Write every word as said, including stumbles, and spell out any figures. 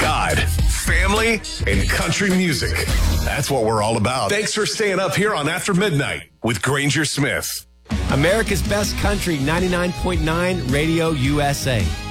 God, family, and country music. That's what we're all about. Thanks for staying up here on After Midnight with Granger Smith. America's Best Country, ninety-nine point nine Radio U S A.